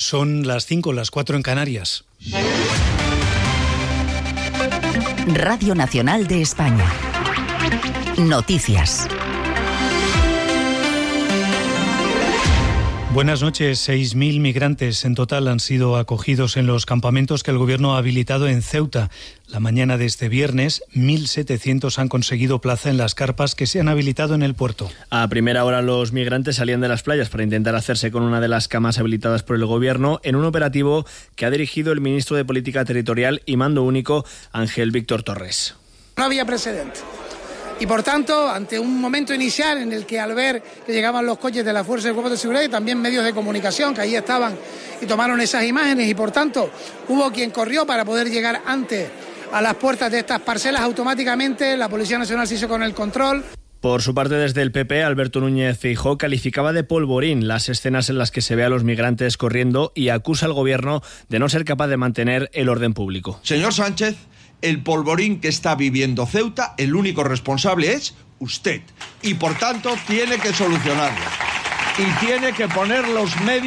Son las 5, las 4 en Canarias. Radio Nacional de España. Noticias. Buenas noches. 6.000 migrantes en total han sido acogidos en los campamentos que el Gobierno ha habilitado en Ceuta. La mañana de este viernes, 1.700 han conseguido plaza en las carpas que se han habilitado en el puerto. A primera hora los migrantes salían de las playas para intentar hacerse con una de las camas habilitadas por el Gobierno en un operativo que ha dirigido el ministro de Política Territorial y Mando Único, Ángel Víctor Torres. No había precedente. Y por tanto, ante un momento inicial en el que al ver que llegaban los coches de la Fuerza de Cuerpos de Seguridad y también medios de comunicación que ahí estaban y tomaron esas imágenes y por tanto hubo quien corrió para poder llegar antes a las puertas de estas parcelas, automáticamente la Policía Nacional se hizo con el control. Por su parte, desde el PP, Alberto Núñez Feijóo calificaba de polvorín las escenas en las que se ve a los migrantes corriendo y acusa al Gobierno de no ser capaz de mantener el orden público. Señor Sánchez, el polvorín que está viviendo Ceuta, el único responsable es usted. Y por tanto tiene que solucionarlo. Y tiene que poner los medios